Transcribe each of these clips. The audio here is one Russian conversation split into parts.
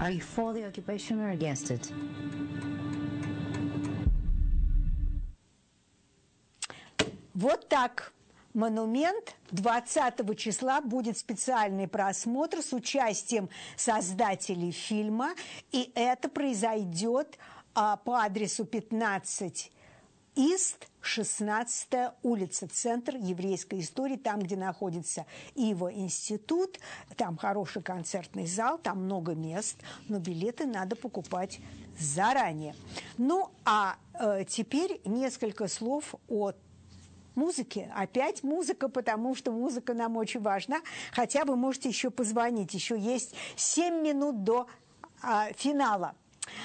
Are you for the occupation or against it? Вот так. Монумент 20 числа будет специальный просмотр с участием создателей фильма, и это произойдет по адресу 15 Ист, 16-я улица, Центр еврейской истории, там, где находится ИВА институт, там хороший концертный зал, там много мест, но билеты надо покупать заранее. Ну, а теперь несколько слов о музыке. Опять музыка, потому что музыка нам очень важна, хотя вы можете еще позвонить, еще есть 7 минут до финала.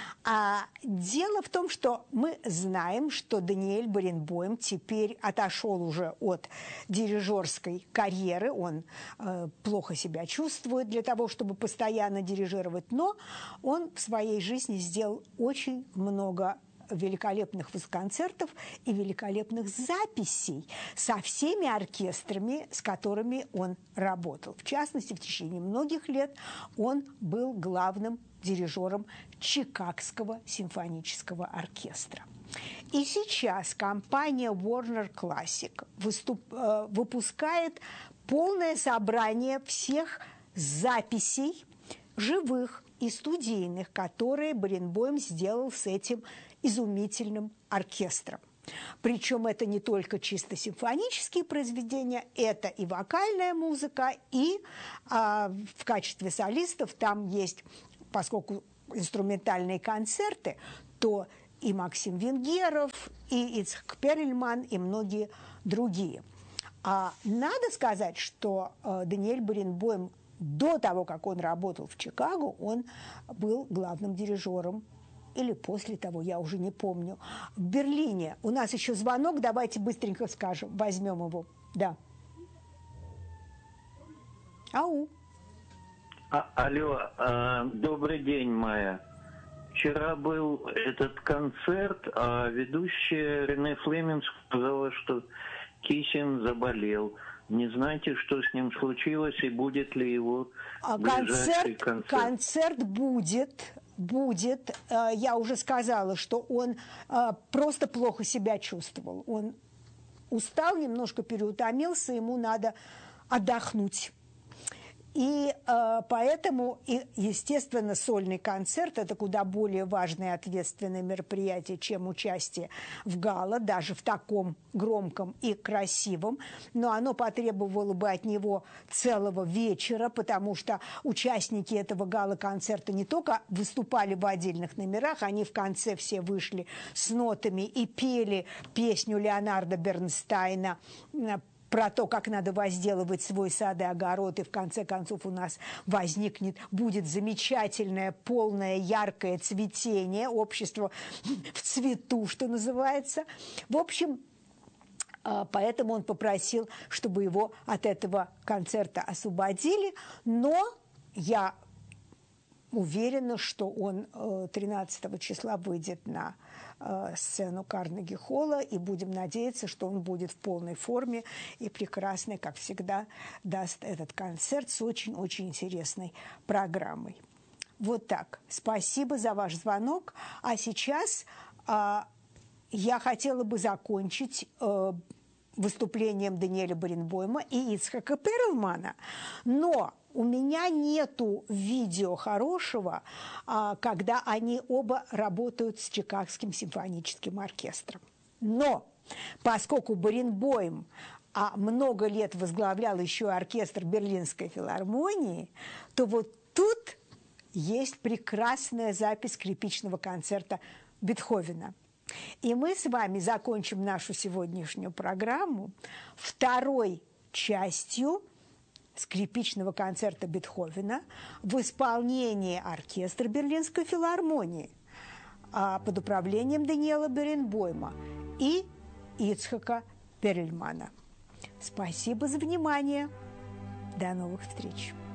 Дело в том, что мы знаем, что Даниэль Баренбойм теперь отошел уже от дирижерской карьеры, он плохо себя чувствует для того, чтобы постоянно дирижировать, но он в своей жизни сделал очень много великолепных концертов и великолепных записей со всеми оркестрами, с которыми он работал. В частности, в течение многих лет он был главным дирижером Чикагского симфонического оркестра. И сейчас компания Warner Classic выпускает полное собрание всех записей живых и студийных, которые Баренбойм сделал с этим изумительным оркестром. Причем это не только чисто симфонические произведения, это и вокальная музыка, и в качестве солистов там есть, поскольку инструментальные концерты, то и Максим Венгеров, и Ицхак Перльман, и многие другие. Надо сказать, что Даниэль Баренбойм до того, как он работал в Чикаго, он был главным дирижером, или после того, я уже не помню, в Берлине. У нас еще звонок, давайте быстренько скажем, возьмем его. Да. Ау. Алло, добрый день, Майя. Вчера был этот концерт, а ведущая Рене Флеминг сказала, что Кисин заболел. Не знаете, что с ним случилось и будет ли его ближайший концерт? Концерт будет. Я уже сказала, что он просто плохо себя чувствовал. Он устал, немножко переутомился, ему надо отдохнуть. И поэтому, естественно, сольный концерт – это куда более важное и ответственное мероприятие, чем участие в гала, даже в таком громком и красивом. Но оно потребовало бы от него целого вечера, потому что участники этого гала-концерта не только выступали в отдельных номерах, они в конце все вышли с нотами и пели песню Леонарда Бернстайна про то, как надо возделывать свой сад и огород, и в конце концов у нас будет замечательное, полное, яркое цветение, общество в цвету, что называется. В общем, поэтому он попросил, чтобы его от этого концерта освободили, но я уверена, что он 13 числа выйдет на сцену Карнеги-холла, и будем надеяться, что он будет в полной форме и прекрасный, как всегда, даст этот концерт с очень-очень интересной программой. Вот так. Спасибо за ваш звонок. А сейчас я хотела бы закончить выступлением Даниэля Баренбойма и Ицхака Перльмана, но у меня нету видео хорошего, когда они оба работают с Чикагским симфоническим оркестром. Но поскольку Баренбойм много лет возглавлял еще и оркестр Берлинской филармонии, то вот тут есть прекрасная запись скрипичного концерта Бетховена. И мы с вами закончим нашу сегодняшнюю программу второй частью скрипичного концерта Бетховена в исполнении оркестра Берлинской филармонии под управлением Даниэля Баренбойма и Ицхака Перльмана. Спасибо за внимание. До новых встреч.